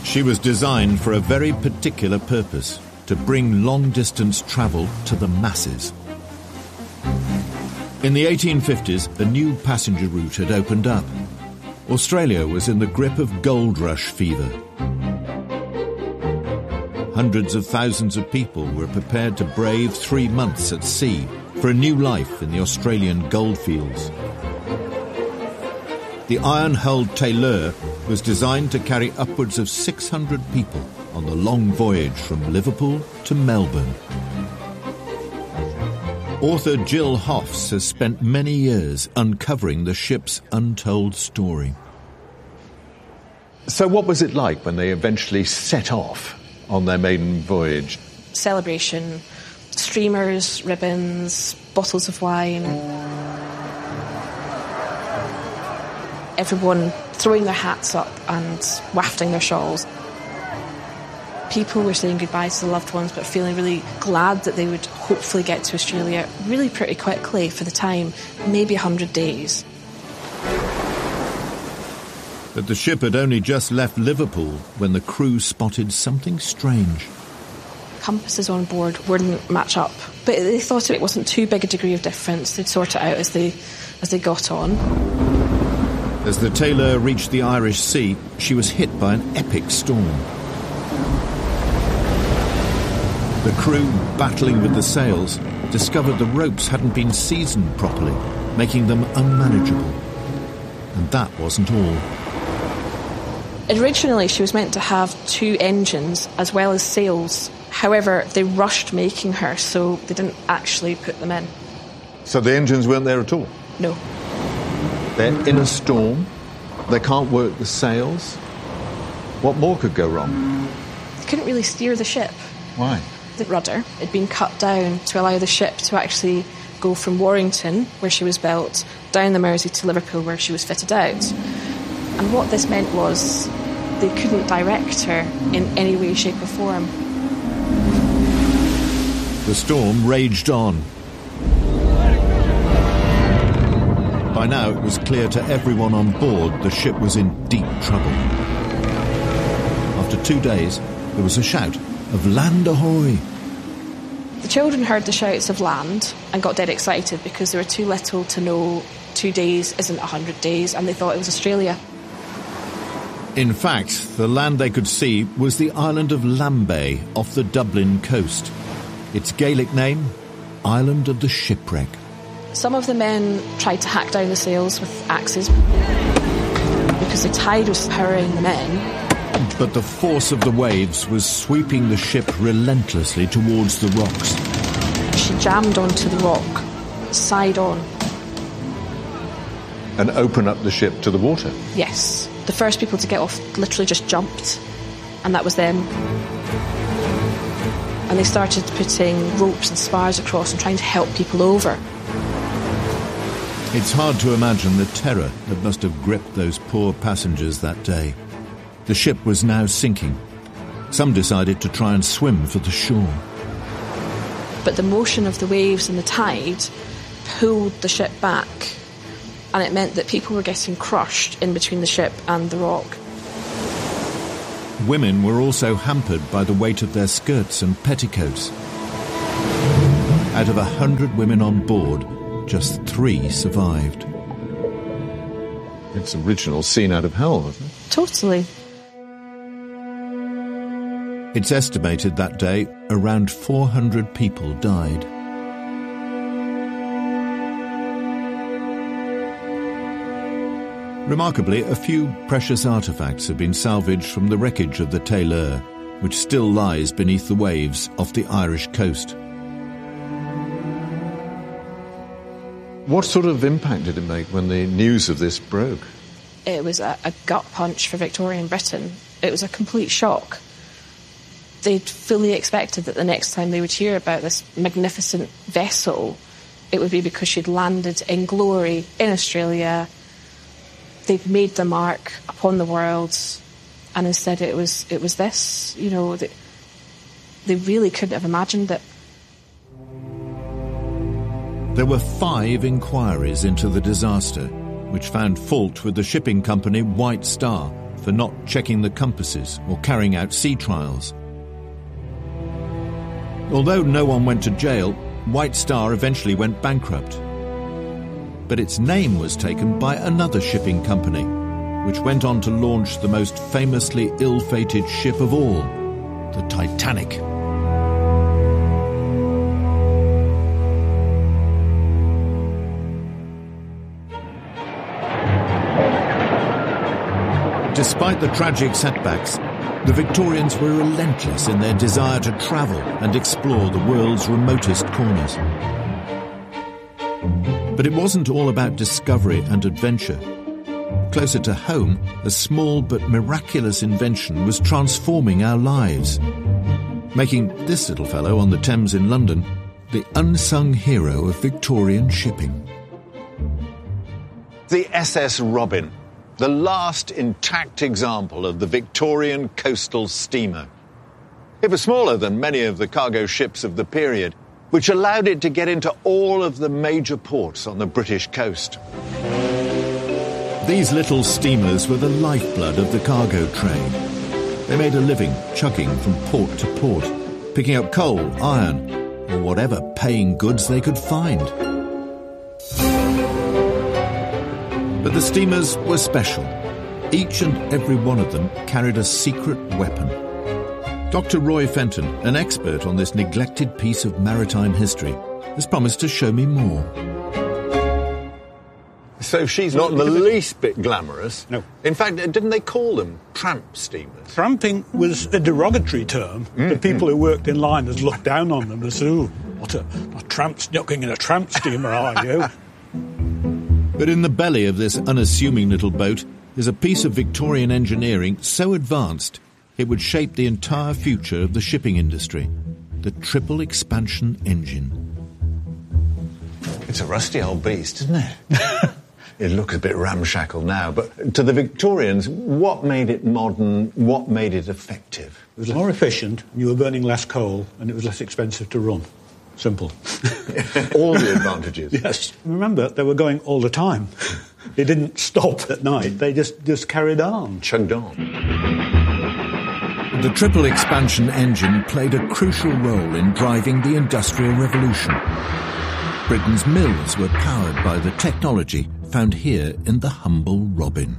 She was designed for a very particular purpose, to bring long-distance travel to the masses. In the 1850s, a new passenger route had opened up. Australia was in the grip of gold rush fever. Hundreds of thousands of people were prepared to brave 3 months at sea for a new life in the Australian goldfields. The iron-hulled Tayleur was designed to carry upwards of 600 people on the long voyage from Liverpool to Melbourne. Author Jill Hoffs has spent many years uncovering the ship's untold story. So what was it like when they eventually set off on their maiden voyage? Celebration, streamers, ribbons, bottles of wine. Everyone throwing their hats up and wafting their shawls. People were saying goodbye to the loved ones but feeling really glad that they would hopefully get to Australia really pretty quickly for the time, maybe 100 days. But the ship had only just left Liverpool when the crew spotted something strange. Compasses on board wouldn't match up, but they thought it wasn't too big a degree of difference. They'd sort it out as they got on. As the Tayleur reached the Irish Sea, she was hit by an epic storm. The crew, battling with the sails, discovered the ropes hadn't been seasoned properly, making them unmanageable. And that wasn't all. Originally, she was meant to have 2 engines as well as sails. However, they rushed making her, so they didn't actually put them in. So the engines weren't there at all? No. They're in a storm. They can't work the sails. What more could go wrong? They couldn't really steer the ship. Why? The rudder had been cut down to allow the ship to actually go from Warrington, where she was built, down the Mersey to Liverpool, where she was fitted out. And what this meant was they couldn't direct her in any way, shape or form. The storm raged on. By now it was clear to everyone on board the ship was in deep trouble. After 2 days, there was a shout of "Land ahoy!" The children heard the shouts of land and got dead excited because they were too little to know 2 days isn't 100 days, and they thought it was Australia. In fact, the land they could see was the island of Lambay off the Dublin coast. Its Gaelic name, Island of the Shipwreck. Some of the men tried to hack down the sails with axes because the tide was powering them in. But the force of the waves was sweeping the ship relentlessly towards the rocks. She jammed onto the rock, side on. And open up the ship to the water? Yes. The first people to get off literally just jumped, and that was them. And they started putting ropes and spars across and trying to help people over. It's hard to imagine the terror that must have gripped those poor passengers that day. The ship was now sinking. Some decided to try and swim for the shore. But the motion of the waves and the tide pulled the ship back, and it meant that people were getting crushed in between the ship and the rock. Women were also hampered by the weight of their skirts and petticoats. Out of 100 women on board, just 3 survived. It's original scene out of hell, wasn't it? Totally. It's estimated that day around 400 people died. Remarkably, a few precious artefacts have been salvaged from the wreckage of the Tayleur, which still lies beneath the waves off the Irish coast. What sort of impact did it make when the news of this broke? It was a gut punch for Victorian Britain. It was a complete shock. They'd fully expected that the next time they would hear about this magnificent vessel, it would be because she'd landed in glory in Australia. They'd made the mark upon the world, and instead it was this. You know, they really couldn't have imagined it. There were 5 inquiries into the disaster, which found fault with the shipping company White Star for not checking the compasses or carrying out sea trials. Although no one went to jail, White Star eventually went bankrupt. But its name was taken by another shipping company, which went on to launch the most famously ill-fated ship of all, the Titanic. Despite the tragic setbacks, the Victorians were relentless in their desire to travel and explore the world's remotest corners. But it wasn't all about discovery and adventure. Closer to home, a small but miraculous invention was transforming our lives, making this little fellow on the Thames in London the unsung hero of Victorian shipping. The SS Robin, the last intact example of the Victorian coastal steamer. It was smaller than many of the cargo ships of the period, which allowed it to get into all of the major ports on the British coast. These little steamers were the lifeblood of the cargo trade. They made a living chugging from port to port, picking up coal, iron, or whatever paying goods they could find. But the steamers were special. Each and every one of them carried a secret weapon. Dr. Roy Fenton, an expert on this neglected piece of maritime history, has promised to show me more. So she's not the least bit glamorous. No. In fact, didn't they call them tramp steamers? Tramping was a derogatory term. The people who worked in liners looked down on them and said, "Oh, what a tramp snucking in a tramp steamer, are you?" But in the belly of this unassuming little boat is a piece of Victorian engineering so advanced it would shape the entire future of the shipping industry, the triple expansion engine. It's a rusty old beast, isn't it? It looks a bit ramshackle now, but to the Victorians, what made it modern, what made it effective? It was more efficient, you were burning less coal, and it was less expensive to run. Simple. All the advantages. Yes. Remember, they were going all the time. They didn't stop at night. They just carried on. Chugged on. The triple expansion engine played a crucial role in driving the Industrial Revolution. Britain's mills were powered by the technology found here in the humble Robin.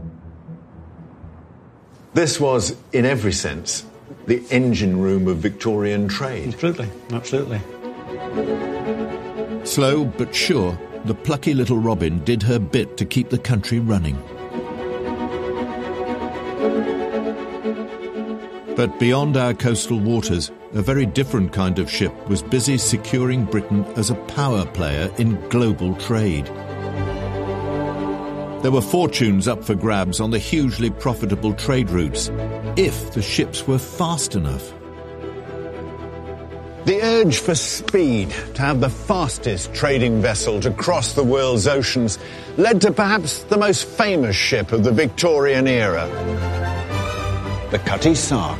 This was, in every sense, the engine room of Victorian trade. Absolutely, absolutely. Slow but sure, the plucky little Robin did her bit to keep the country running. But beyond our coastal waters, a very different kind of ship was busy securing Britain as a power player in global trade. There were fortunes up for grabs on the hugely profitable trade routes, if the ships were fast enough. The urge for speed, to have the fastest trading vessel to cross the world's oceans, led to perhaps the most famous ship of the Victorian era, the Cutty Sark.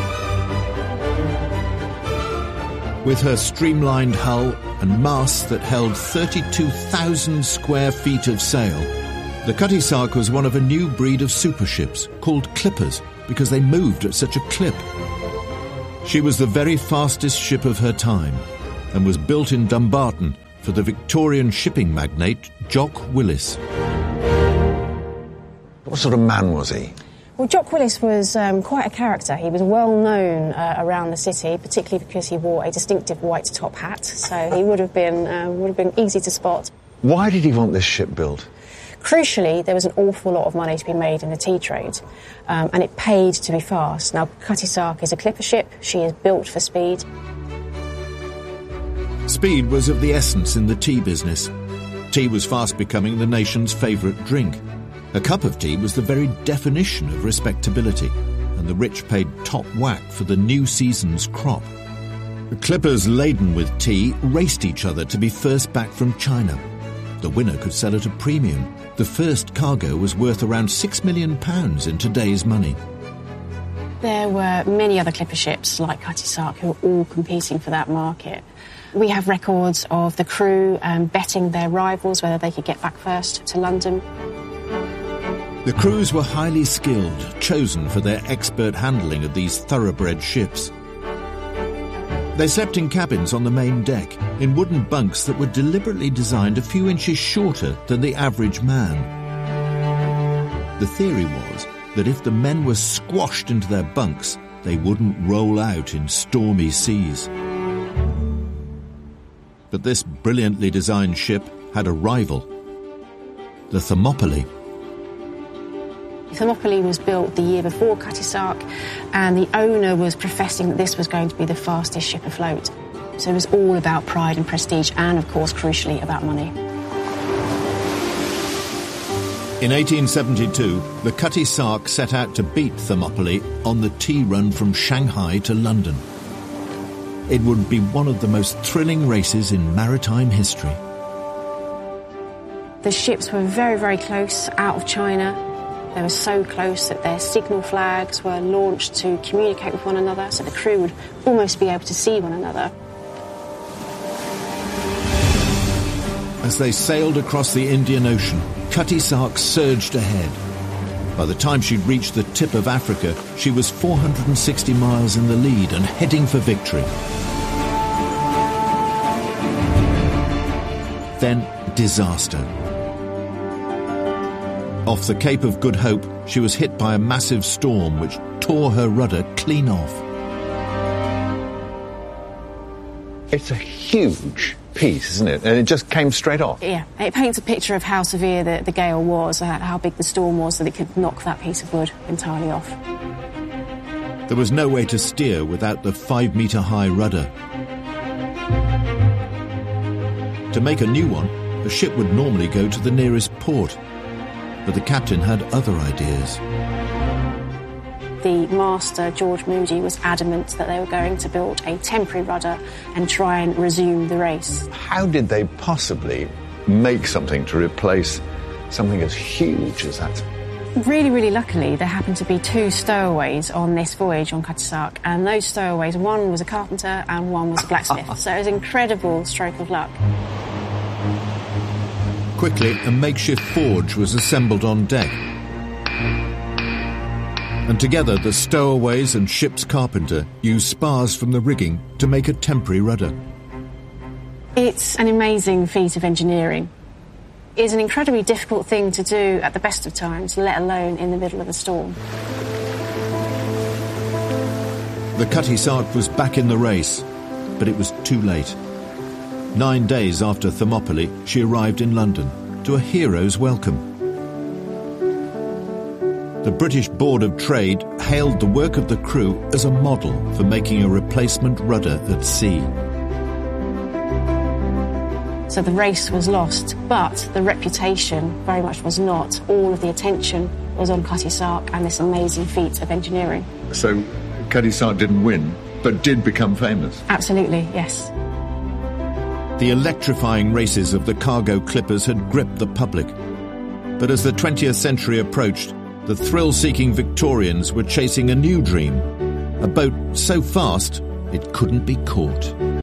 With her streamlined hull and masts that held 32,000 square feet of sail, the Cutty Sark was one of a new breed of superships called clippers because they moved at such a clip. She was the very fastest ship of her time and was built in Dumbarton for the Victorian shipping magnate Jock Willis. What sort of man was he? Well, Jock Willis was quite a character. He was well known around the city, particularly because he wore a distinctive white top hat, so he would have been easy to spot. Why did he want this ship built? Crucially, there was an awful lot of money to be made in the tea trade, and it paid to be fast. Now, Cutty Sark is a clipper ship. She is built for speed. Speed was of the essence in the tea business. Tea was fast becoming the nation's favourite drink. A cup of tea was the very definition of respectability, and the rich paid top whack for the new season's crop. The clippers laden with tea raced each other to be first back from China. The winner could sell at a premium. The first cargo was worth around £6 million in today's money. There were many other clipper ships like Cutty Sark who were all competing for that market. We have records of the crew betting their rivals whether they could get back first to London. The crews were highly skilled, chosen for their expert handling of these thoroughbred ships. They slept in cabins on the main deck, in wooden bunks that were deliberately designed a few inches shorter than the average man. The theory was that if the men were squashed into their bunks, they wouldn't roll out in stormy seas. But this brilliantly designed ship had a rival, the Thermopylae. Thermopylae was built the year before Cutty Sark, and the owner was professing that this was going to be the fastest ship afloat. So it was all about pride and prestige and, of course, crucially, about money. In 1872, the Cutty Sark set out to beat Thermopylae on the tea run from Shanghai to London. It would be one of the most thrilling races in maritime history. The ships were very, very close out of China. They were so close that their signal flags were launched to communicate with one another, so the crew would almost be able to see one another. As they sailed across the Indian Ocean, Cutty Sark surged ahead. By the time she'd reached the tip of Africa, she was 460 miles in the lead and heading for victory. Then, disaster. Off the Cape of Good Hope, she was hit by a massive storm which tore her rudder clean off. It's a huge piece, isn't it? And it just came straight off. Yeah, it paints a picture of how severe the gale was, how big the storm was, that it could knock that piece of wood entirely off. There was no way to steer without the 5-metre-high rudder. To make a new one, a ship would normally go to the nearest port. But the captain had other ideas. The master, George Moody, was adamant that they were going to build a temporary rudder and try and resume the race. How did they possibly make something to replace something as huge as that? Really, really luckily, there happened to be 2 stowaways on this voyage on Cutty Sark, and those stowaways, one was a carpenter and one was a blacksmith. So it was an incredible stroke of luck. Quickly, a makeshift forge was assembled on deck. And together, the stowaways and ship's carpenter used spars from the rigging to make a temporary rudder. It's an amazing feat of engineering. It's an incredibly difficult thing to do at the best of times, let alone in the middle of a storm. The Cutty Sark was back in the race, but it was too late. 9 days after Thermopylae, she arrived in London to a hero's welcome. The British Board of Trade hailed the work of the crew as a model for making a replacement rudder at sea. So the race was lost, but the reputation very much was not. All of the attention was on Cutty Sark and this amazing feat of engineering. So Cutty Sark didn't win, but did become famous? Absolutely, yes. The electrifying races of the cargo clippers had gripped the public. But as the 20th century approached, the thrill-seeking Victorians were chasing a new dream, a boat so fast it couldn't be caught.